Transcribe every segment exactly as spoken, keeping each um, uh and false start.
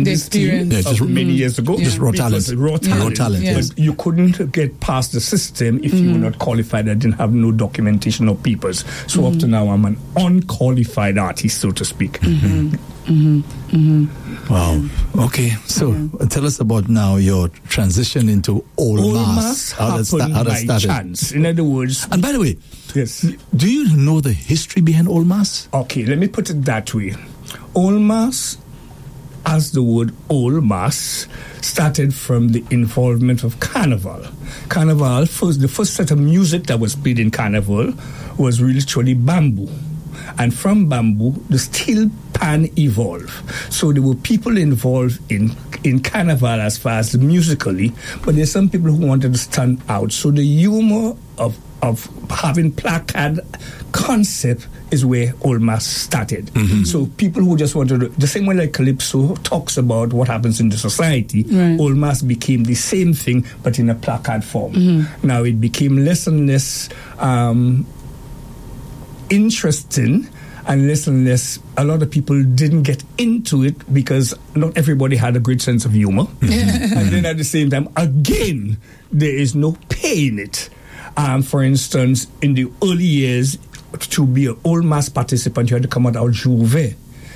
this team yeah, just, of many years ago. Yeah. Just raw talent. Raw talent. Raw talent, yes. But you couldn't get past the system if mm-hmm. you were not qualified. I didn't have no documentation or papers. So mm-hmm. up to now, I'm an unqualified artist, so to speak. Mm-hmm. Mm-hmm. Mm-hmm. Wow. Okay. So yeah. tell us about now your transition into Old, Old Mass. Mass how happened how by started. chance. In other words. And by the way, yes. do you know the history behind Old Mass? Okay, let me put it that way. Old Mass, as the word Old Mass, started from the involvement of Carnival. Carnival, first, the first set of music that was played in Carnival was literally bamboo. And from bamboo, the steel pan evolved. So there were people involved in, in Carnival as far as musically, but there's some people who wanted to stand out. So the humor of of having placard concept is where Old Mass started. Mm-hmm. So people who just wanted to, the same way like Calypso talks about what happens in the society, right. Old Mass became the same thing, but in a placard form. Mm-hmm. Now it became less and less um, interesting, and less and less, a lot of people didn't get into it because not everybody had a great sense of humor. Mm-hmm. And then at the same time, again, there is no pay in it. Um, for instance, in the early years, to be an Old Mass participant, you had to come out of Juve.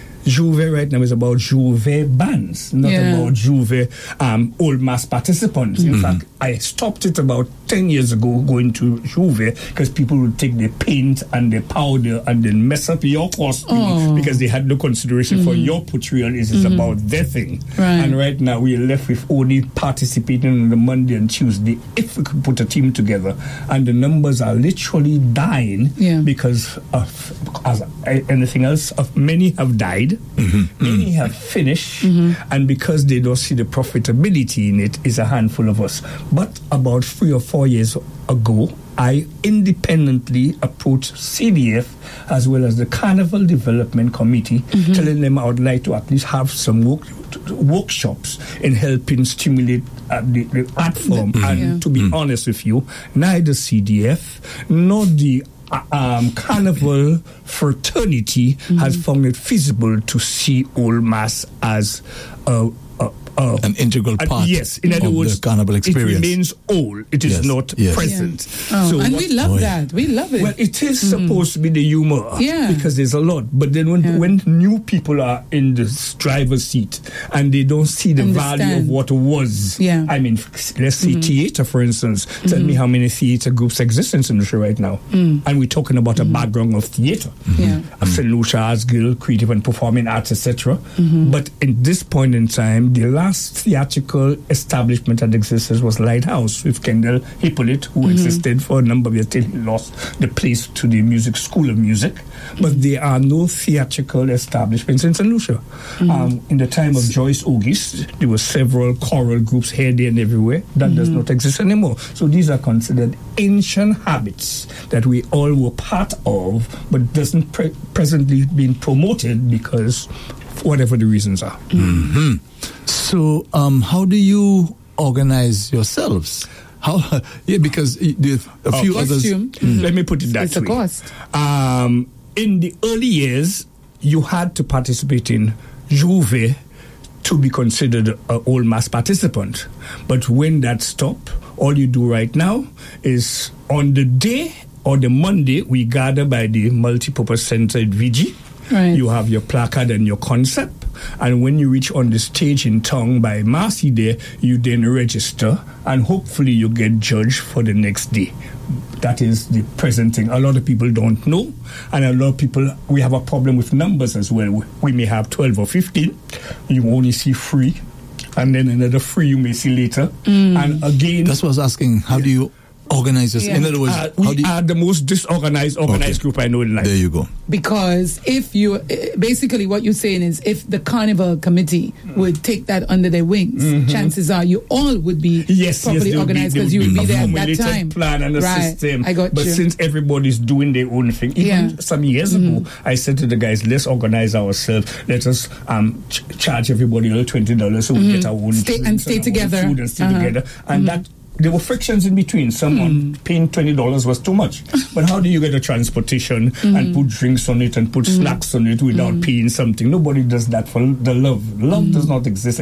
Juve right now is about Juve bands, not yeah. about Juve um, Old Mass participants. Mm-hmm. In fact, I stopped it about ten years ago going to Juve because people would take their paint and their powder and then mess up your costume oh. because they had no consideration mm-hmm. for your portrayal. Is mm-hmm. about their thing. Right. And right now we are left with only participating on the Monday and Tuesday if we could put a team together. And the numbers are literally dying yeah. because of, as anything else, of many have died. Mm-hmm. Many have finished, mm-hmm. and because they don't see the profitability in it, is a handful of us. But about three or four years ago, I independently approached C D F as well as the Carnival Development Committee, mm-hmm. telling them I would like to at least have some work, workshops in helping stimulate uh, the, the art form. Mm-hmm. And yeah. to be mm-hmm. honest with you, neither C D F nor the Um, Carnival fraternity mm-hmm. has found it feasible to see Old Mass as a, a, a an integral part. Uh, yes, in other of words, the Carnival experience. It remains old. It is yes. not yes. present. Yeah. Oh, so and what, we love oh, that. We love it. Well, it is mm-hmm. supposed to be the humor. Yeah. Because there's a lot. But then when, yeah. when new people are in the driver's seat and they don't see the Understand. value of what was, yeah. I mean, let's say mm-hmm. theater, for instance. Mm-hmm. Tell me how many theater groups exist in Saint Lucia right now. Mm. And we're talking about mm-hmm. a background of theater. Mm-hmm. Yeah. Of Saint Lucia Arts Guild, Creative and Performing Arts, et cetera. Mm-hmm. But in this point in time, the last theatrical establishment that existed was Lighthouse with Kendall Hippolyte, who mm-hmm. existed for a number of years till he lost the place to the Music School of Music. But there are no theatrical establishments in Saint Lucia. Mm-hmm. Um, in the time of Joyce August, there were several choral groups here, there, and everywhere. That mm-hmm. does not exist anymore. So these are considered ancient habits that we all were part of, but doesn't pre- presently being promoted because whatever the reasons are. Mm-hmm. So, um, how do you organize yourselves? How? Yeah, because there's a few oh, others. Mm-hmm. Let me put it that it's way. It's a cost. Um, in the early years, you had to participate in Juve to be considered an Old Mass participant. But when that stopped, all you do right now is on the day or the Monday, we gather by the multipurpose center at V G. Right. You have your placard and your concept. And when you reach on the stage in town by Marcy there, you then register and hopefully you get judged for the next day. That is the present thing. A lot of people don't know. And a lot of people, we have a problem with numbers as well. We may have twelve or fifteen. You only see three. And then another three you may see later. Mm. And again... That's what I was asking. How yeah. do you organize this? Yeah. In other words, uh, how we do you... are the most disorganized organized okay. group I know in life. There you go. Because if you, basically what you're saying is if the Carnival Committee would take that under their wings, mm-hmm. chances are you all would be yes, properly yes, organized because be, you would be, be there at that formulated time. Plan and a right. system. I got but you. Since everybody's doing their own thing, even yeah. some years mm-hmm. ago, I said to the guys, let's organize ourselves. Let us um, ch- charge everybody twenty dollars so mm-hmm. we get our own stay, and stay and together. Food and stay uh-huh. together. And mm-hmm. that there were frictions in between. Someone mm. paying twenty dollars was too much. But how do you get a transportation mm. and put drinks on it and put mm. snacks on it without mm. paying something? Nobody does that for the love. Love mm. does not exist